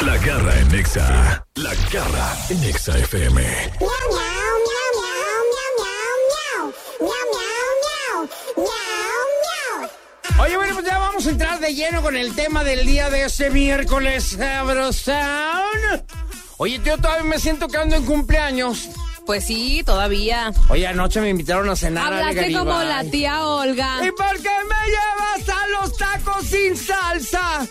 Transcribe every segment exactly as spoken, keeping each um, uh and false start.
La Garra en Nexa. La Garra en Nexa F M. Oye, bueno, pues ya vamos a entrar de lleno con el tema del día de este miércoles sabrosón. Oye, yo todavía me siento que ando en cumpleaños. Pues sí, todavía. Oye, anoche me invitaron a cenar. Hablaste como la tía Olga. ¿Y por qué me llevas a los tacos sin salsa?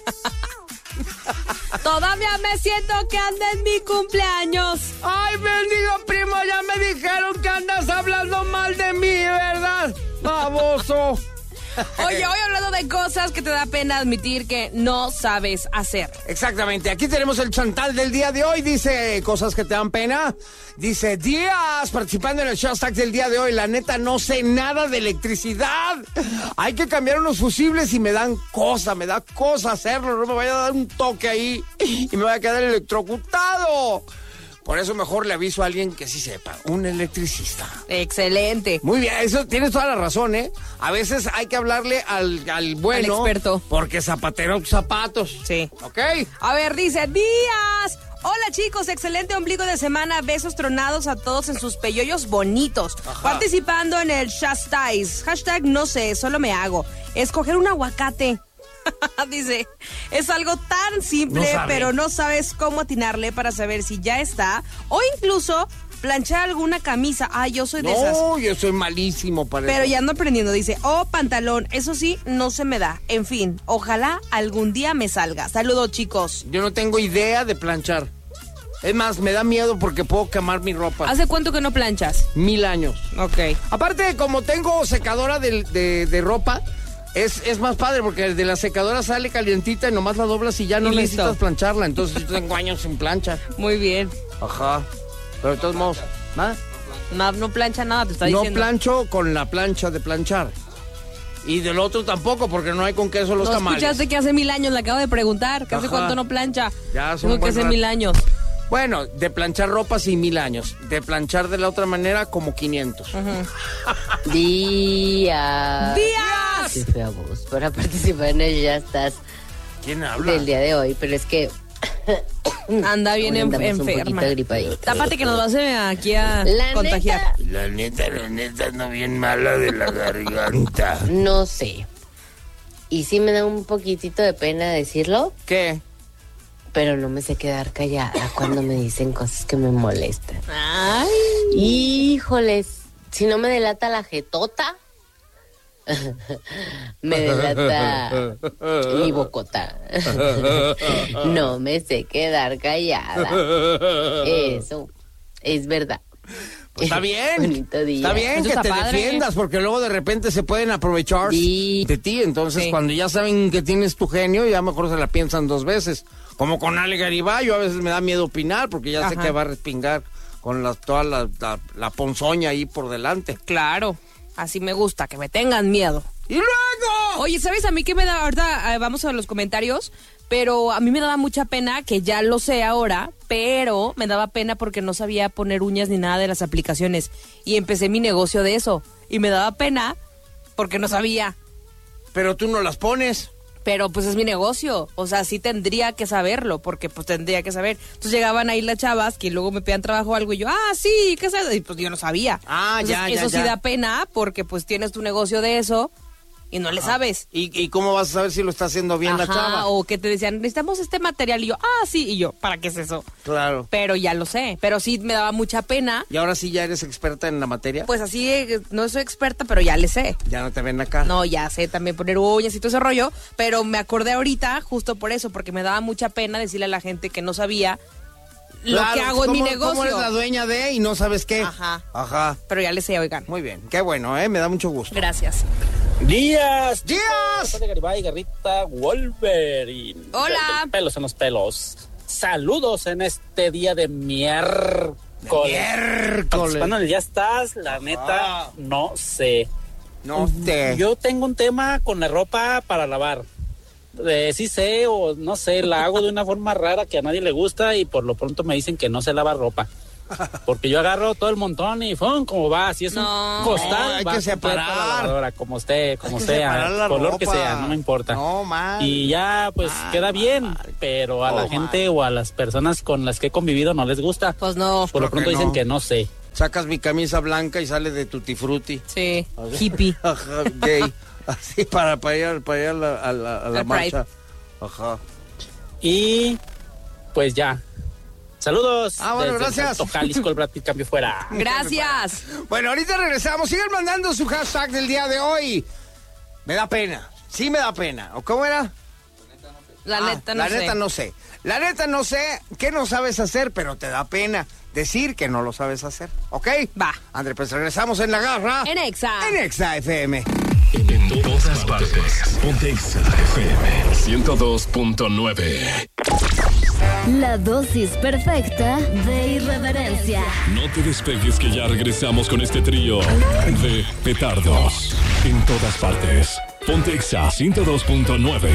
Todavía me siento que anda en mi cumpleaños. Ay, bendigo primo, ya me dijeron que andas hablando mal de mí, ¿verdad? Baboso. Oye, hoy hablando de cosas que te da pena admitir que no sabes hacer. Exactamente, aquí tenemos el chantal del día de hoy. Dice cosas que te dan pena. Dice, Díaz, participando en el hashtag del día de hoy. La neta, no sé nada de electricidad. Hay que cambiar unos fusibles y me dan cosa, me da cosa hacerlo. No me vaya a dar un toque ahí y me voy a quedar electrocutado. Por eso mejor le aviso a alguien que sí sepa, un electricista. Excelente. Muy bien, eso tienes toda la razón, ¿eh? A veces hay que hablarle al, al bueno. Al experto. Porque zapatero tus zapatos. Sí. ¿Ok? A ver, dice, Díaz. Hola chicos, excelente ombligo de semana, besos tronados a todos en sus peyoyos bonitos. Ajá. Participando en el hashtag, hashtag no sé, solo me hago. Escoger un aguacate. Dice, es algo tan simple, no pero no sabes cómo atinarle para saber si ya está. O incluso planchar alguna camisa. Ah, yo soy de no, esas. No, yo soy malísimo para pero eso. ya ando aprendiendo, dice. O pantalón, eso sí, no se me da. En fin, ojalá algún día me salga. Saludos, chicos. Yo no tengo idea de planchar. Es más, me da miedo porque puedo quemar mi ropa. ¿Hace cuánto que no planchas? Mil años. Ok. Aparte, como tengo secadora de, de, de ropa... Es, es más padre porque de la secadora sale calientita y nomás la doblas y ya no y necesitas listo. plancharla. Entonces yo tengo años sin plancha. Muy bien. Ajá. Pero de todos modos, ¿ah? No, no plancha nada, te está no diciendo. No plancho con la plancha de planchar. Y del otro tampoco, porque no hay con queso los no tamales. ¿Escuchaste que hace mil años? Le acabo de preguntar. ¿Que hace cuánto no plancha? Ya son Digo que hace rato. mil años. Bueno, de planchar ropa sí, mil años. De planchar de la otra manera, como quinientos. Uh-huh. Díaz. ¡Díaz! Qué fea voz para participar en el Ya Estás. ¿Quién habla? Del día de hoy, pero es que... Anda bien en, enferma. Tápate que nos vas a aquí a la contagiar. Neta, la neta, la neta, ando bien mala de la garganta. No sé. Y sí me da un poquitito de pena decirlo. ¿Qué? Pero no me sé quedar callada cuando me dicen cosas que me molestan. Ay. Híjoles, si no me delata la jetota, me delata mi bocota. No me sé quedar callada. Eso es verdad. Pues está bien. Bonito día. Está bien. Eso que está te padre. Defiendas, porque luego de repente se pueden aprovechar sí. de ti. Entonces, sí. cuando ya saben que tienes tu genio, ya mejor se la piensan dos veces. Como con Ale Garibay, yo a veces me da miedo opinar, porque ya Ajá. sé que va a respingar con la, toda la, la, la ponzoña ahí por delante. Claro, así me gusta, que me tengan miedo. ¡Y luego! Oye, ¿sabes a mí qué me da? Ahorita eh, vamos a los comentarios, pero a mí me daba mucha pena, que ya lo sé ahora, pero me daba pena porque no sabía poner uñas ni nada de las aplicaciones. Y empecé mi negocio de eso. Y me daba pena porque no sabía. Pero tú no las pones. Pero pues es mi negocio, o sea, sí tendría que saberlo, porque pues tendría que saber. Entonces llegaban ahí las chavas que luego me pedían trabajo o algo y yo, ah, sí, ¿qué es eso? Y pues yo no sabía. Ah, Entonces, ya, ya, eso ya. sí da pena porque pues tienes tu negocio de eso y no le sabes. ¿Y, ¿Y cómo vas a saber si lo está haciendo bien Ajá, la chava? O que te decían, necesitamos este material y yo, ah, sí, y yo, ¿para qué es eso? Claro. Pero ya lo sé, pero sí me daba mucha pena. ¿Y ahora sí ya eres experta en la materia? Pues así, eh, no soy experta, pero ya le sé. Ya no te ven acá. No, ya sé también poner uñas y todo ese rollo, pero me acordé ahorita justo por eso, porque me daba mucha pena decirle a la gente que no sabía lo claro, que hago en mi negocio. ¿Cómo eres la dueña de y no sabes qué? Ajá. Ajá. Pero ya le sé, oigan. Muy bien, qué bueno, ¿eh? Me da mucho gusto. Gracias. Díaz. Díaz. De Garibay, Garrita, Wolverine. Hola. Pelos en los pelos. Saludos en este día de miércoles. Miércoles. Bueno, ya estás, la neta, ah. no sé. No sé. Yo tengo un tema con la ropa para lavar. Eh, sí sé o no sé, la hago de una forma rara que a nadie le gusta y por lo pronto me dicen que no se lava ropa. Porque yo agarro todo el montón y ¡fum! Como va, si es No. un costal, No, hay va que completo a la separar. lavadora, como esté, como Hay que separar sea, la color que ropa. sea, no me importa. No, mal. Y ya, pues, Mal, queda bien, mal. pero a Oh, la gente mal. o a las personas con las que he convivido no les gusta. Pues no. Por lo ¿Por qué pronto dicen no? que no sé. Sacas mi camisa blanca y sale de Tutti Frutti. Sí, hippie. Ajá, gay. Así para, para ir, para ir a la, a la, a la Al marcha. Ajá. Y pues ya. Saludos. Ah, bueno, desde gracias. Salto, Jalisco, el Brad Pitt cambio fuera. Gracias. Bueno, ahorita regresamos. Sigan mandando su hashtag del día de hoy. Me da pena. Sí me da pena. ¿O cómo era? La Ah, neta no la sé. neta no sé. La neta no sé qué no sabes hacer, pero te da pena decir que no lo sabes hacer. ¿Ok? Va. André, pues regresamos en la garra. En Exa. En Exa F M. En todas partes. Ponte Exa F M ciento dos punto nueve. La dosis perfecta de irreverencia. No te despegues que ya regresamos con este trío de petardos. En todas partes. Ponte Exa ciento dos punto nueve.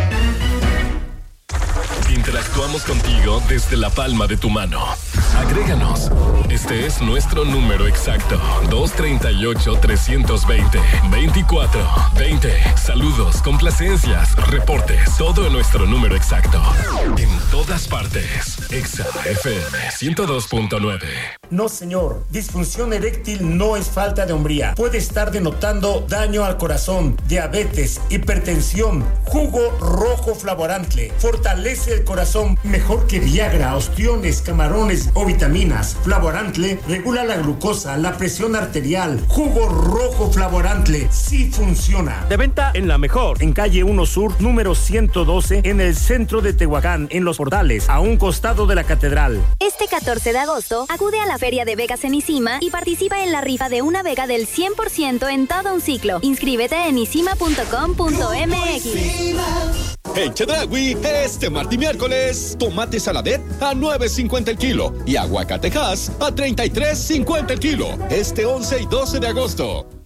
Interactuamos contigo desde la palma de tu mano. Agréganos. Este es nuestro número exacto. dos tres ocho, tres dos cero, veinticuatro veinte. Saludos, complacencias, reportes. Todo en nuestro número exacto. En todas partes. Exa F M ciento dos punto nueve. No, señor. Disfunción eréctil no es falta de hombría. Puede estar denotando daño al corazón, diabetes, hipertensión. Jugo rojo Flavorantle fortalece el corazón mejor que Viagra, ostiones, camarones o vitaminas. Flavorantle regula la glucosa, la presión arterial. Jugo rojo Flavorantle sí funciona. De venta en La Mejor, en calle uno Sur, número ciento doce, en el centro de Tehuacán, en Los Portales, a un costado de la catedral. Este catorce de agosto, acude a la Feria de Vegas en Isima y participa en la rifa de una Vega del cien por ciento en todo un ciclo. Inscríbete en isima punto com punto m x. En Chedraui, este martes y miércoles, tomate saladet a nueve cincuenta el kilo y aguacatejas a treinta y tres cincuenta el kilo. Este once y doce de agosto.